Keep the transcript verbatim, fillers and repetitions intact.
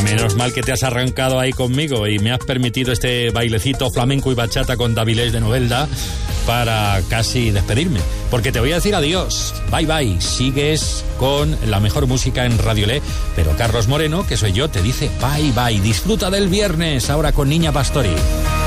Menos mal que te has arrancado ahí conmigo y me has permitido este bailecito flamenco y bachata con Davilés de Novelda para casi despedirme. Porque te voy a decir adiós. Bye bye. Sigues con la mejor música en Radio Le, pero Carlos Moreno, que soy yo, te dice bye bye. Disfruta del viernes ahora con Niña Pastori.